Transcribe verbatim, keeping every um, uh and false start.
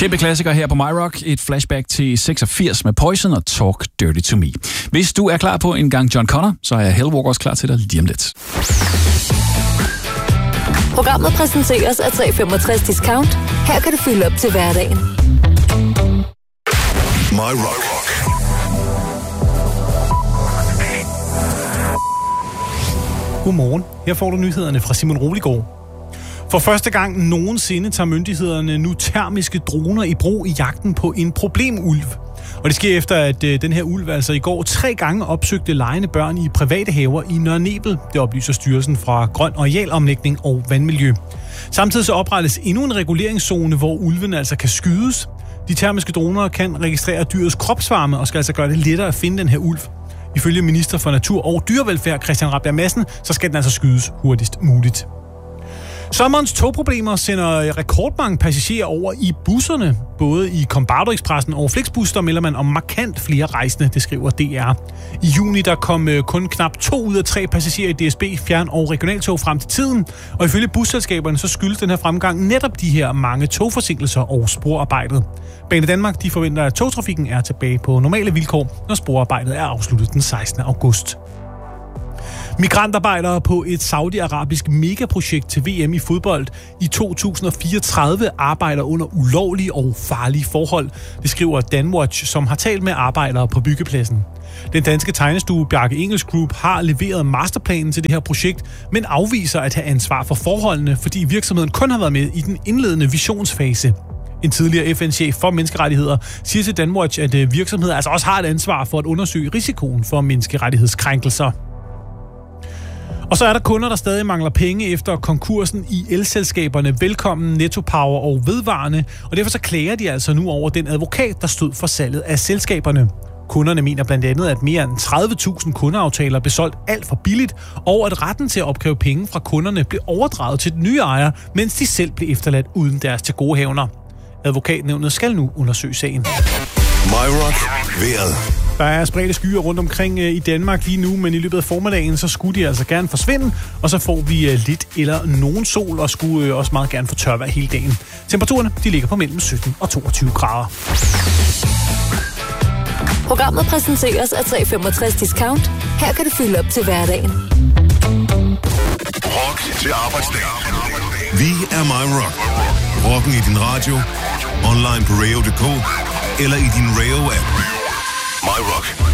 Kæmpe klassiker her på MyRock. Et flashback til seksogfirs med Poison og Talk Dirty to Me. Hvis du er klar på en gang John Connor, så er Hellwalker også klar til dig lige om lidt. Programmet præsenteres af tre komma femogtres Discount. Her kan du fylde op til hverdagen. MyRock. Godmorgen. Her får du nyhederne fra Simon Roligård. For første gang nogensinde tager myndighederne nu termiske droner i brug i jagten på en problemulv. Og det sker efter, at øh, den her ulv altså i går tre gange opsøgte legende børn i private haver i Nørre Nebel. Det oplyser Styrelsen fra Grøn Arealomlægning og Vandmiljø. Samtidig så oprettes endnu en reguleringszone, hvor ulven altså kan skydes. De termiske droner kan registrere dyrets kropsvarme og skal altså gøre det lettere at finde den her ulv. Ifølge minister for Natur og Dyrevelfærd Christian Rabjerg Madsen, så skal den altså skydes hurtigst muligt. Sommerens togproblemer sender rekordmange passagerer over i busserne. Både i Kombardo-Expressen og Flixbus, der melder man om markant flere rejsende, det skriver D R. I juni der kom kun knap to ud af tre passagerer i D S B fjern- og regionaltog frem til tiden. Og ifølge busselskaberne så skyldes den her fremgang netop de her mange togforsinkelser og sporarbejdet. Banedanmark de forventer, at togtrafikken er tilbage på normale vilkår, når sporarbejdet er afsluttet den sekstende august. Migrantarbejdere på et saudi-arabisk megaprojekt til V M i fodbold i to tusind og fireogtredive arbejder under ulovlige og farlige forhold. Det skriver Danwatch, som har talt med arbejdere på byggepladsen. Den danske tegnestue Bjarke Ingels Group har leveret masterplanen til det her projekt, men afviser at have ansvar for forholdene, fordi virksomheden kun har været med i den indledende visionsfase. En tidligere F N-chef for menneskerettigheder siger til Danwatch, at virksomheder altså også har et ansvar for at undersøge risikoen for menneskerettighedskrænkelser. Og så er der kunder, der stadig mangler penge efter konkursen i elselskaberne Velkommen, Netto Power og Vedvarende, og derfor så klager de altså nu over den advokat, der stod for salget af selskaberne. Kunderne mener blandt andet, at mere end tredive tusind kundeaftaler blev solgt alt for billigt, og at retten til at opkræve penge fra kunderne blev overdraget til den nye ejer, mens de selv blev efterladt uden deres tilgodehavender. Advokatnævnet skal nu undersøge sagen. MyRock vejret. Der er spredte skyer rundt omkring i Danmark lige nu, men i løbet af formiddagen, så skulle de altså gerne forsvinde, og så får vi lidt eller nogen sol, og skulle også meget gerne få tørvejr hele dagen. Temperaturerne, de ligger på mellem sytten og toogtyve grader. Programmet præsenteres af tre komma femogtres Discount. Her kan du fylde op til hverdagen. Rock til arbejdsdag. Vi er MyRock. Rocken i din radio, online på radio punktum d k eller i din radio-app. MyRock.